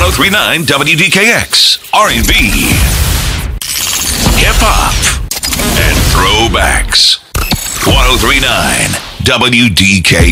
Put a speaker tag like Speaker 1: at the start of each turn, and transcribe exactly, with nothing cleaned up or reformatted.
Speaker 1: oh three point nine W D K X, R and B, hip-hop, and throwbacks. one oh three point nine W D K